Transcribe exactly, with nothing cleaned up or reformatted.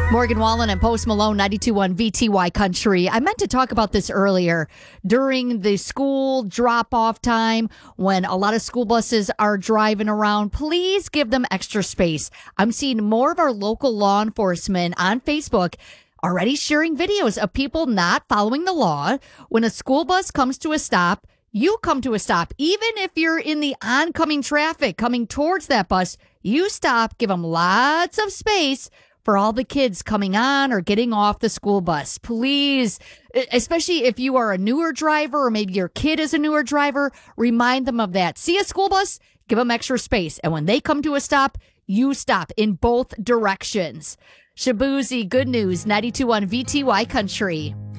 Morgan Wallen and Post Malone, ninety-two point one V T Y Country. I meant to talk about this earlier. During the school drop-off time, when a lot of school buses are driving around, please give them extra space. I'm seeing more of our local law enforcement on Facebook already sharing videos of people not following the law. When a school bus comes to a stop, you come to a stop. Even if you're in the oncoming traffic coming towards that bus, you stop, give them lots of space for all the kids coming on or getting off the school bus. Please, especially if you are a newer driver or maybe your kid is a newer driver, remind them of that. See a school bus? Give them extra space. And when they come to a stop, you stop in both directions. Shabuzi, good news, ninety-two point one V T Y Country.